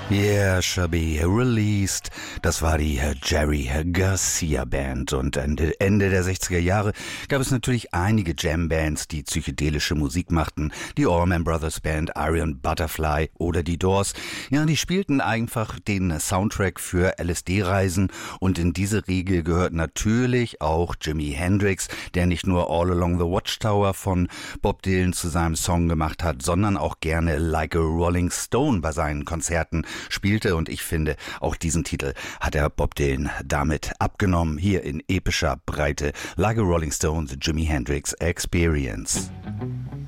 Yeah, shall be released. Das war die Jerry Garcia Band. Und Ende der 60er Jahre gab es natürlich einige Jam-Bands, die psychedelische Musik machten. Die Allman Brothers Band, Iron Butterfly oder die Doors. Ja, die spielten einfach den Soundtrack für LSD-Reisen. Und in diese Riege gehört natürlich auch Jimi Hendrix, der nicht nur All Along the Watchtower von Bob Dylan zu seinem Song gemacht hat, sondern auch gerne Like a Rolling Stone bei seinen Konzerten spielte, und ich finde, auch diesen Titel hat er Bob Dylan damit abgenommen, hier in epischer Breite. Like a Rolling Stone, the Jimi Hendrix Experience.